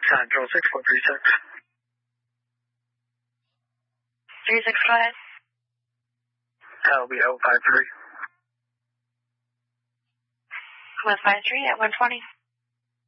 Central 6436. 36, go ahead. That'll be 053. With 53 at 120.